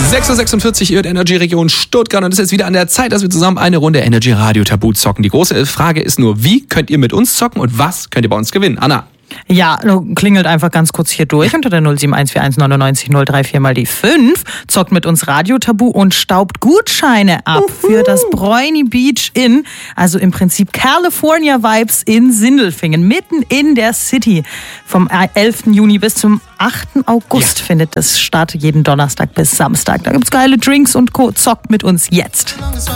6.46 Uhr, ihr hört Energy Region Stuttgart und es ist jetzt wieder an der Zeit, dass wir zusammen eine Runde Energy Radio Tabu zocken. Die große Frage ist nur, wie könnt ihr mit uns zocken und was könnt ihr bei uns gewinnen? Anna. Ja, klingelt einfach ganz kurz hier durch unter der 07141 99 034 mal die 5, zockt mit uns Radio Tabu und staubt Gutscheine ab für das Bräuni Beach Inn, also im Prinzip California Vibes in Sindelfingen, mitten in der City. Vom 11. Juni bis zum 8. August findet das statt, jeden Donnerstag bis Samstag. Da gibt's geile Drinks und Co. Zockt mit uns jetzt.